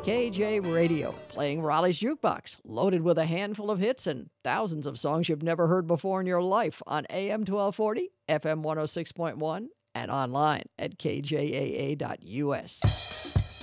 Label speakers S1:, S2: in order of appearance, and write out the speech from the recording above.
S1: KJ Radio, playing Raleigh's Jukebox, loaded with a handful of hits and thousands of songs you've never heard before in your life on AM 1240, FM 106.1, and online at kjaa.us.